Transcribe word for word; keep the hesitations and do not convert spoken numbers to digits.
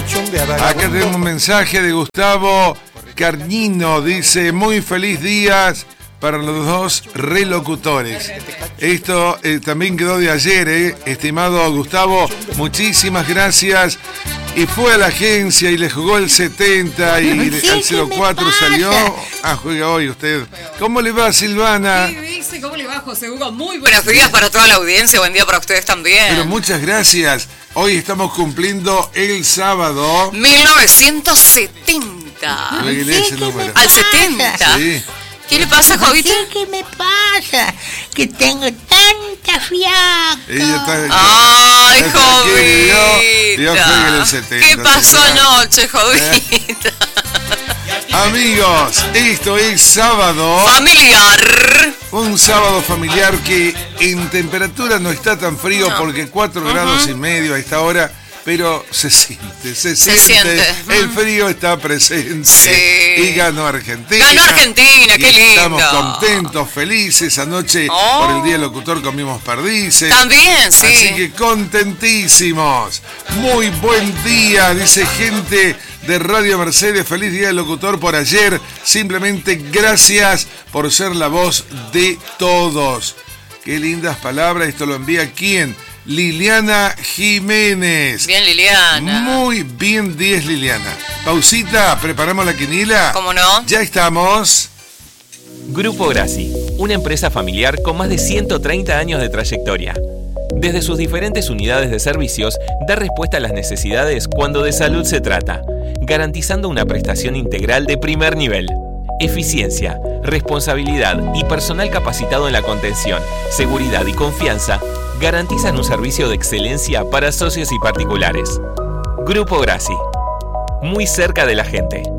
Acá tenemos un mensaje de Gustavo Carñino. Dice, muy feliz días para los dos relocutores. Esto eh, también quedó de ayer, eh. Estimado Gustavo, muchísimas gracias. Y fue a la agencia y le jugó el setenta y sí, el cero cuatro salió. Ah, juega hoy usted. ¿Cómo le va, Silvana? ¿Qué dice? ¿Cómo le va, José Hugo? Muy buenos días para toda la audiencia. Buen día para ustedes también. Pero muchas gracias. Hoy estamos cumpliendo el sábado mil novecientos setenta. Sí, ese número. Al setenta. Sí. ¿Qué le pasa, Jovita? No sé qué me pasa, que tengo tanta fiaca. Ella está... Ay, está Jovita. Dios juegue en el setenta. ¿Qué pasó anoche, Jovita? Amigos, esto es sábado. Familiar. Un sábado familiar que en temperatura no está tan frío no. porque cuatro uh-huh. grados y medio a esta hora. Pero se siente, se, se siente, siente, el frío está presente sí. y ganó Argentina. Ganó Argentina, qué lindo. Estamos contentos, felices. Anoche oh. por el Día del Locutor comimos perdices. También, sí. Así que contentísimos. Muy buen día, dice gente de Radio Mercedes. Feliz Día del Locutor por ayer. Simplemente gracias por ser la voz de todos. Qué lindas palabras. Esto lo envía ¿quién? Liliana Jiménez. Bien, Liliana. Muy bien, diez, Liliana. Pausita, ¿preparamos la quiniela? ¿Cómo no? Ya estamos. Grupo Grassi, una empresa familiar con más de ciento treinta años de trayectoria. Desde sus diferentes unidades de servicios, da respuesta a las necesidades cuando de salud se trata, garantizando una prestación integral de primer nivel. Eficiencia, responsabilidad y personal capacitado en la contención, seguridad y confianza garantizan un servicio de excelencia para socios y particulares. Grupo Grassi, muy cerca de la gente.